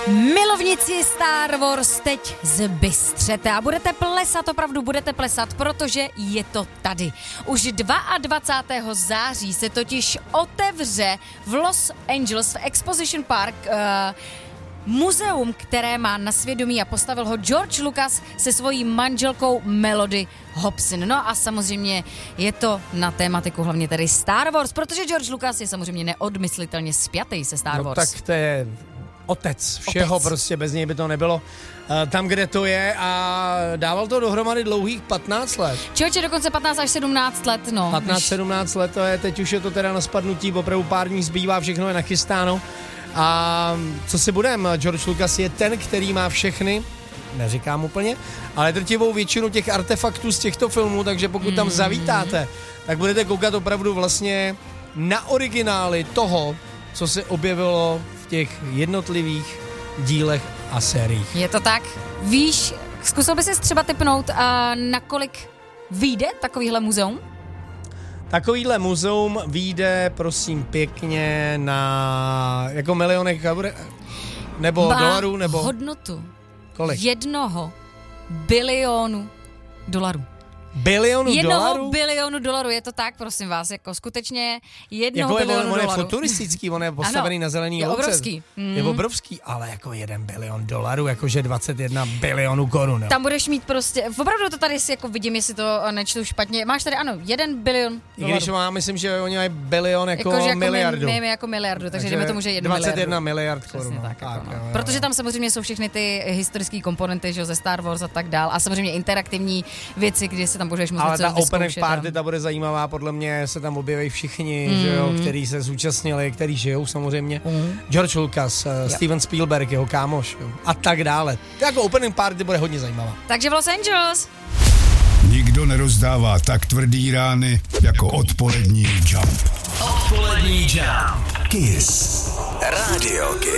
Milovníci Star Wars teď zbystřete a budete plesat, opravdu budete plesat, protože je to tady. Už 22. září se totiž otevře v Los Angeles v Exposition Park muzeum, které má na svědomí a postavil ho George Lucas se svojí manželkou Melody Hobson. No a samozřejmě je to na tématiku hlavně tedy Star Wars, protože George Lucas je samozřejmě neodmyslitelně spjatý se Star Wars. No tak to je otec všeho, prostě bez něj by to nebylo tam, kde to je, a dával to dohromady dlouhých 15 let. Člověče, dokonce 15 až 17 let, no. 15-17 let to je, teď už je to teda na spadnutí, opravdu pár dní zbývá, všechno je nachystáno. A co si budem, George Lucas je ten, který má všechny, neříkám úplně, ale drtivou většinu těch artefaktů z těchto filmů, takže pokud tam zavítáte, tak budete koukat opravdu vlastně na originály toho, co se objevilo v těch jednotlivých dílech a sériích. Je to tak? Víš, zkusil by si třeba tipnout, na kolik vyjde takovýhle muzeum? Takovýhle muzeum vyjde, prosím pěkně, na jako milionech nebo dolarů, nebo hodnotu kolik? 1 bilionu dolarů. Bilionu dolarů? 1 bilionu dolarů, je to tak, prosím vás, jako skutečně 1 jako bilionu on je dolarů. futuristický, on je postavený ano, na zelený je louce. obrovský. Je obrovský, ale jako 1 bilion dolarů, jakože 21 bilionů korun. Tam budeš mít prostě, opravdu to tady si jako vidím, jestli to nečtu špatně. Máš tady, ano, 1 bilion dolarů. I když myslím, že oni mají bilion jako jako miliardu. My jako miliardu, takže jdeme tomu, že 1 21 miliard korun. Tak, tak, no. jo. Protože tam samozřejmě jsou všechny ty historické komponenty, že, ze Star Wars a tak dál. A samozřejmě interaktivní věci, kde se tam budeš moct ale ta opening party, ta bude zajímavá, podle mě se tam objeví všichni, že jo, kteří se zúčastnili, kteří žijou samozřejmě. George Lucas, Steven Spielberg, jeho kámoš, jo, a tak dále. Jako opening party bude hodně zajímavá. Takže v Los Angeles. Nikdo nerozdává tak tvrdý rány jako odpolední Jump. Odpolední Jump. Kiss. Radio Kiss.